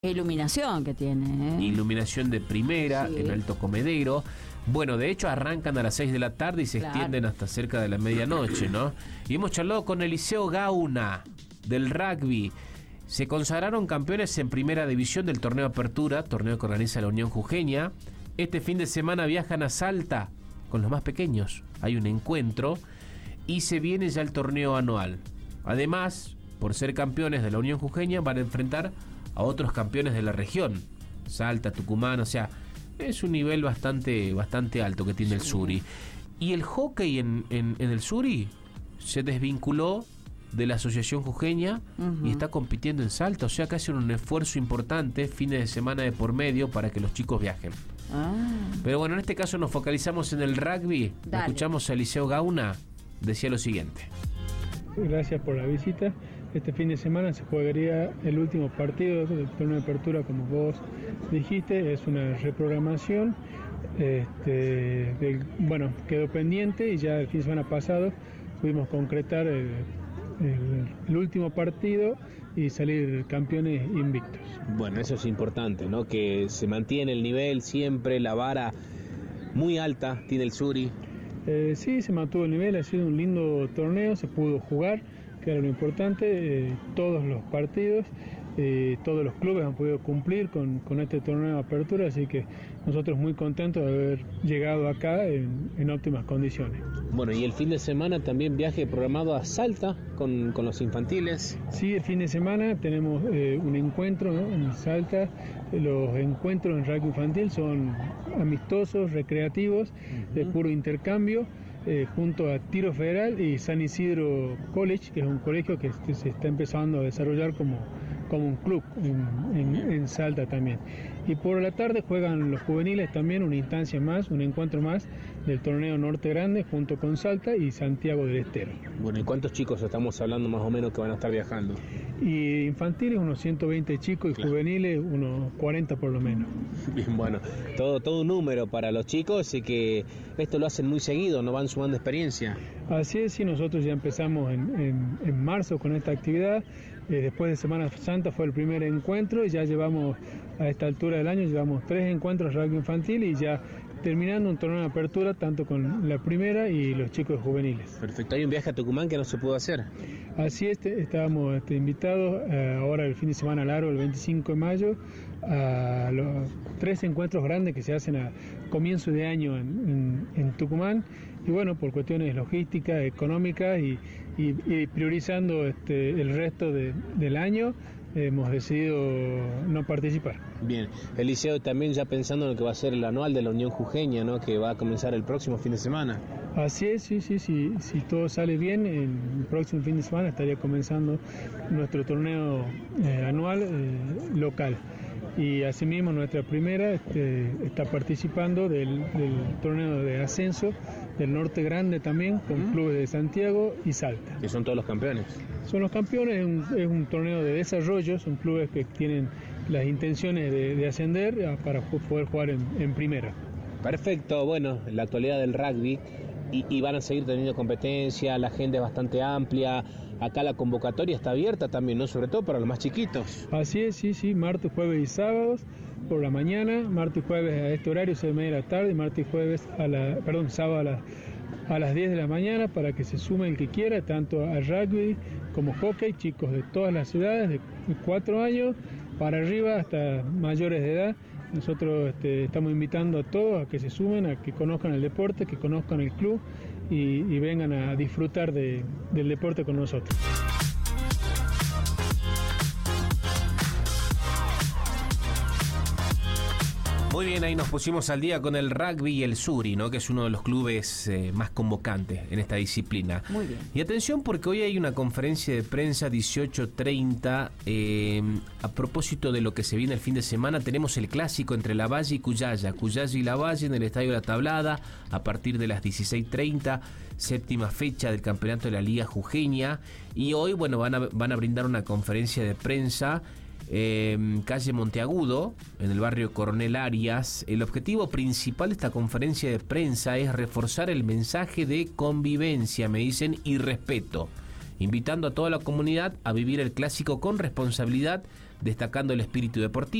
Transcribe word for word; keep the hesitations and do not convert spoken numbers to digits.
Iluminación que tiene, ¿eh? Iluminación de primera, Sí. en Alto Comedero. Bueno, de hecho arrancan a las seis de la tarde y se Claro. extienden hasta cerca de la medianoche, ¿no? Y hemos charlado con Eliseo Gauna, del rugby. Se consagraron campeones en primera división del torneo Apertura, torneo que organiza la Unión Jujeña. Este fin de semana viajan a Salta con los más pequeños. Hay un encuentro y se viene ya el torneo anual. Además, por ser campeones de la Unión Jujeña, van a enfrentar a otros campeones de la región, Salta, Tucumán, o sea, es un nivel bastante, bastante alto que tiene el Suri. Y el hockey en, en, en el Suri se desvinculó de la Asociación Jujeña Uh-huh. y está compitiendo en Salta, o sea que hacen un esfuerzo importante, fines de semana de por medio, para que los chicos viajen. Ah. Pero bueno, en este caso nos focalizamos en el rugby. Dale. Escuchamos a Eliseo Gauna, decía lo siguiente. Gracias por la visita. Este fin de semana se jugaría el último partido del torneo de apertura, como vos dijiste, es una reprogramación. Este, del- bueno, quedó pendiente y ya el fin de semana pasado pudimos concretar el, el- el último partido y salir campeones invictos. Bueno, eso es importante, ¿no? Que se mantiene el nivel siempre, la vara muy alta tiene el Suri. Eh, sí, se mantuvo el nivel, ha sido un lindo torneo, se pudo jugar, que era lo importante, eh, todos los partidos, eh, todos los clubes han podido cumplir con, con este torneo de apertura, así que nosotros muy contentos de haber llegado acá en, en óptimas condiciones. Bueno, y el fin de semana también viaje programado a Salta con, con los infantiles. Sí, el fin de semana tenemos eh, un encuentro, ¿no?, en Salta. Los encuentros en rugby infantil son amistosos, recreativos, de puro intercambio, eh, junto a Tiro Federal y San Isidro College, que es un colegio que este, se está empezando a desarrollar como, como un club en, en- en Salta también. Y por la tarde juegan los juveniles también, una instancia más, un encuentro más del torneo Norte Grande junto con Salta y Santiago del Estero. Bueno, ¿y cuántos chicos estamos hablando más o menos que van a estar viajando? Y infantiles unos ciento veinte chicos y Claro. juveniles unos cuarenta por lo menos. Bien, bueno, todo, todo un número para los chicos y que esto lo hacen muy seguido, no van sumando experiencia. Así es, sí, nosotros ya empezamos en, en- en marzo con esta actividad. Eh, después de Semana Santa fue el primer encuentro y ya llevamos, a esta altura del año, llevamos tres encuentros de rugby infantil y ya terminando un torneo de apertura tanto con la primera y los chicos juveniles. Perfecto, hay un viaje a Tucumán que no se pudo hacer. Así es, te- estábamos este, invitados eh, ahora el fin de semana largo, el veinticinco de mayo, a los tres encuentros grandes que se hacen a comienzo de año en, en- en Tucumán. Y bueno, por cuestiones logísticas, económicas y, y- y priorizando este, el resto de- del año, hemos decidido no participar. Bien, Eliseo, también ya pensando en lo que va a ser el anual de la Unión Jujeña, ¿no? Que va a comenzar el próximo fin de semana. Así es, sí, sí, sí, si todo sale bien, el próximo fin de semana estaría comenzando nuestro torneo eh, anual eh, local. Y asimismo nuestra primera este, está participando del, del torneo de ascenso del Norte Grande también, con clubes de Santiago y Salta. Que son todos los campeones. Son los campeones, es un, es un torneo de desarrollo, son clubes que tienen las intenciones de, de ascender a- para ju- poder jugar en, en primera. Perfecto, bueno, en la actualidad del rugby y, y van a seguir teniendo competencia, la agenda es bastante amplia, acá la convocatoria está abierta también, ¿no? Sobre todo para los más chiquitos. Así es, sí, sí, martes, jueves y sábados por la mañana, martes y jueves a este horario, seis y media de la tarde, y martes y jueves a la, perdón, sábado a, la- a las diez de la mañana, para que se sume el que quiera, tanto al rugby como hockey, chicos de todas las ciudades, de cuatro años para arriba hasta mayores de edad. Nosotros este, estamos invitando a todos a que se sumen, a que conozcan el deporte, que conozcan el club y, y vengan a disfrutar de- del deporte con nosotros. Muy bien, ahí nos pusimos al día con el rugby y el Suri, ¿no? Que es uno de los clubes eh, más convocantes en esta disciplina. Muy bien. Y atención, porque hoy hay una conferencia de prensa dieciocho treinta eh, a propósito de lo que se viene el fin de semana. Tenemos el clásico entre Lavalle y Cuyaya, Cuyaya y Lavalle en el Estadio La Tablada a partir de las dieciséis treinta, séptima fecha del campeonato de la Liga Jujeña. Y hoy, bueno, van a, van a brindar una conferencia de prensa eh, calle Monteagudo, en el barrio Coronel Arias. El objetivo principal de esta conferencia de prensa es reforzar el mensaje de convivencia, me dicen, y respeto, invitando a toda la comunidad a vivir el clásico con responsabilidad, destacando el espíritu deportivo.